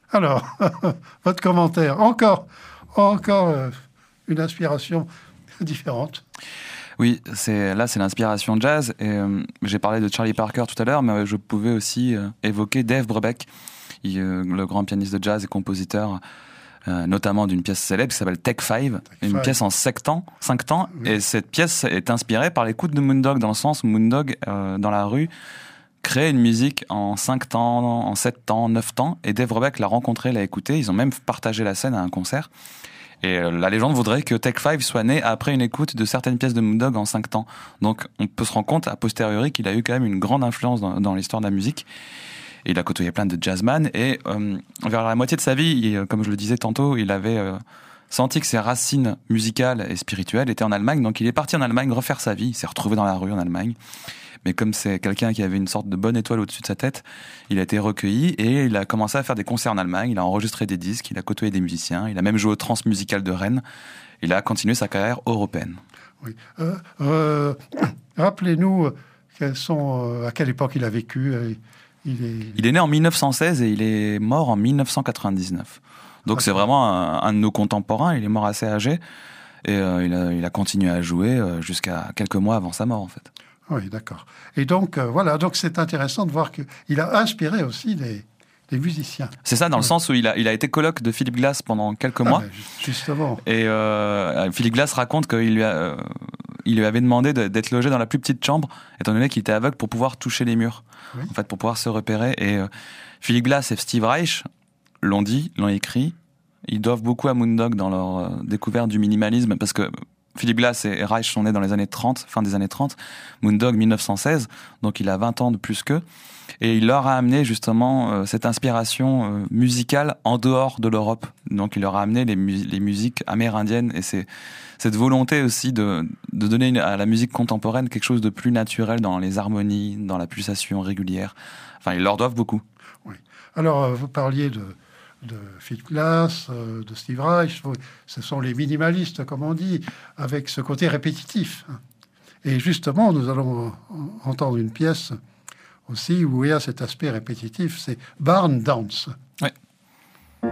Alors, votre commentaire, encore une inspiration différente. Oui, c'est l'inspiration jazz. Et, j'ai parlé de Charlie Parker tout à l'heure, mais je pouvais aussi évoquer Dave Brubeck, le grand pianiste de jazz et compositeur, notamment d'une pièce célèbre qui s'appelle Take Five, une pièce en 5 temps. Oui. Et cette pièce est inspirée par l'écoute de Moondog, dans le sens où Moondog, dans la rue, crée une musique en 5 temps, en 7 temps, 9 temps. Et Dave Brubeck l'a rencontré, l'a écouté. Ils ont même partagé la scène à un concert. Et la légende voudrait que Take Five soit né après une écoute de certaines pièces de Moondog en 5 temps. Donc on peut se rendre compte a posteriori qu'il a eu quand même une grande influence dans l'histoire de la musique. Et il a côtoyé plein de jazzman. Et vers la moitié de sa vie, comme je le disais tantôt, il avait senti que ses racines musicales et spirituelles étaient en Allemagne. Donc il est parti en Allemagne refaire sa vie. Il s'est retrouvé dans la rue en Allemagne. Mais comme c'est quelqu'un qui avait une sorte de bonne étoile au-dessus de sa tête, il a été recueilli et il a commencé à faire des concerts en Allemagne. Il a enregistré des disques, il a côtoyé des musiciens, il a même joué au Transmusical de Rennes. Il a continué sa carrière européenne. Oui. Rappelez-nous à quelle époque il a vécu. Il est né en 1916 et il est mort en 1999. Donc c'est vraiment un de nos contemporains. Il est mort assez âgé et il a continué à jouer jusqu'à quelques mois avant sa mort en fait. Oui, d'accord. Et donc, donc c'est intéressant de voir qu'il a inspiré aussi des musiciens. C'est ça, dans le sens où il a été coloc de Philip Glass pendant quelques mois. Justement. Et Philip Glass raconte qu'il lui avait demandé d'être logé dans la plus petite chambre, étant donné qu'il était aveugle, pour pouvoir toucher les murs, en fait, pour pouvoir se repérer. Et Philip Glass et Steve Reich l'ont dit, l'ont écrit. Ils doivent beaucoup à Moondog dans leur découverte du minimalisme, parce que Philip Glass et Reich sont nés dans les années 30, fin des années 30, Moondog 1916, donc il a 20 ans de plus qu'eux, et il leur a amené justement cette inspiration musicale en dehors de l'Europe. Donc il leur a amené les musiques amérindiennes, et c'est cette volonté aussi de donner à la musique contemporaine quelque chose de plus naturel dans les harmonies, dans la pulsation régulière. Enfin, ils leur doivent beaucoup. Oui. Alors, vous parliez de Philip Glass, de Steve Reich, ce sont les minimalistes, comme on dit, avec ce côté répétitif. Et justement, nous allons entendre une pièce aussi où il y a cet aspect répétitif, c'est Barn Dance. Oui.